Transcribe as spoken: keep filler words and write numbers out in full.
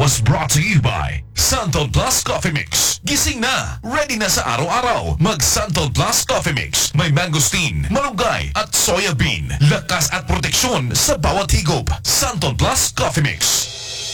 was brought to you by Santo Plus Coffee Mix. Gising na, ready na sa araw-araw. Mag Santo Plus Coffee Mix. May mangosteen, malunggay at soya bean. Lakas at proteksyon sa bawat higop. Santo Plus Coffee Mix.